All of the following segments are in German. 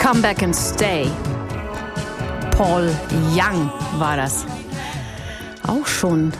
Come Back and Stay. Paul Young war das. Auch schon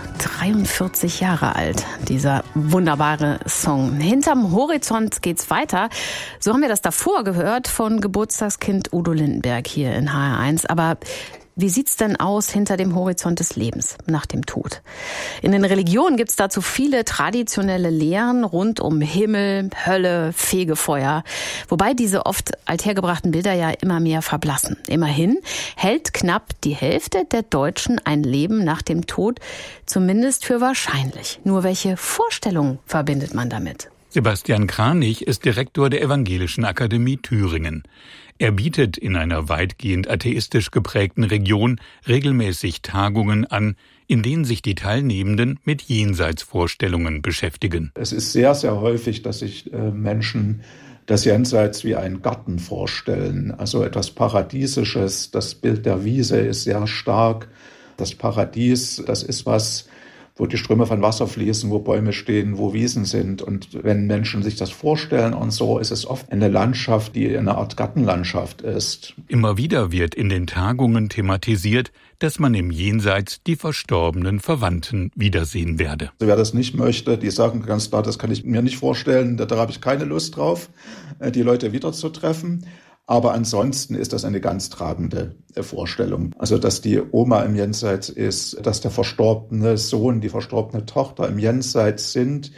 43 Jahre alt, dieser wunderbare Song. Hinterm Horizont geht's weiter. So haben wir das davor gehört von Geburtstagskind Udo Lindenberg hier in HR1. Aber wie sieht's denn aus hinter dem Horizont des Lebens nach dem Tod? In den Religionen gibt's dazu viele traditionelle Lehren rund um Himmel, Hölle, Fegefeuer. Wobei diese oft althergebrachten Bilder ja immer mehr verblassen. Immerhin hält knapp die Hälfte der Deutschen ein Leben nach dem Tod zumindest für wahrscheinlich. Nur welche Vorstellungen verbindet man damit? Sebastian Kranich ist Direktor der Evangelischen Akademie Thüringen. Er bietet in einer weitgehend atheistisch geprägten Region regelmäßig Tagungen an, in denen sich die Teilnehmenden mit Jenseitsvorstellungen beschäftigen. Es ist sehr, sehr häufig, dass sich Menschen das Jenseits wie einen Garten vorstellen, also etwas Paradiesisches. Das Bild der Wiese ist sehr stark. Das Paradies, das ist was, wo die Ströme von Wasser fließen, wo Bäume stehen, wo Wiesen sind. Und wenn Menschen sich das vorstellen und so, ist es oft eine Landschaft, die eine Art Gartenlandschaft ist. Immer wieder wird in den Tagungen thematisiert, dass man im Jenseits die verstorbenen Verwandten wiedersehen werde. Wer das nicht möchte, die sagen ganz klar, das kann ich mir nicht vorstellen, da habe ich keine Lust drauf, die Leute wiederzutreffen. Aber ansonsten ist das eine ganz tragende Vorstellung. Also, dass die Oma im Jenseits ist, dass der verstorbene Sohn, die verstorbene Tochter im Jenseits sind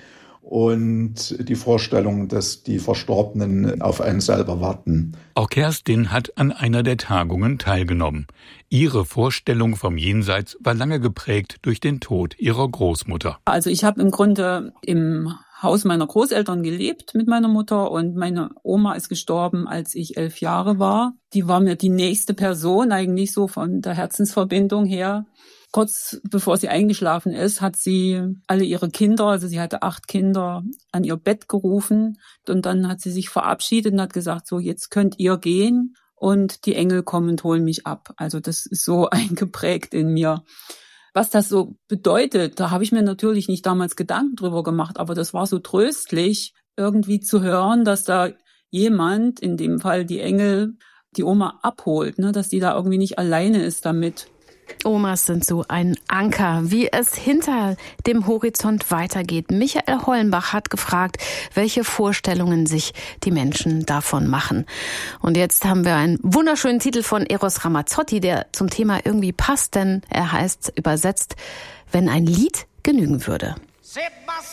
und die Vorstellung, dass die Verstorbenen auf einen selber warten. Auch Kerstin hat an einer der Tagungen teilgenommen. Ihre Vorstellung vom Jenseits war lange geprägt durch den Tod ihrer Großmutter. Also ich habe im Grunde im Haus meiner Großeltern gelebt mit meiner Mutter und meine Oma ist gestorben, als ich 11 Jahre war. Die war mir die nächste Person, eigentlich so von der Herzensverbindung her. Kurz bevor sie eingeschlafen ist, hat sie alle ihre Kinder, also sie hatte 8 Kinder, an ihr Bett gerufen und dann hat sie sich verabschiedet und hat gesagt, so jetzt könnt ihr gehen und die Engel kommen und holen mich ab. Also das ist so eingeprägt in mir. Was das so bedeutet, da habe ich mir natürlich nicht damals Gedanken drüber gemacht, aber das war so tröstlich, irgendwie zu hören, dass da jemand, in dem Fall die Engel, die Oma abholt, ne, dass die da irgendwie nicht alleine ist damit. Omas sind so ein Anker, wie es hinter dem Horizont weitergeht. Michael Hollenbach hat gefragt, welche Vorstellungen sich die Menschen davon machen. Und jetzt haben wir einen wunderschönen Titel von Eros Ramazzotti, der zum Thema irgendwie passt, denn er heißt übersetzt, wenn ein Lied genügen würde.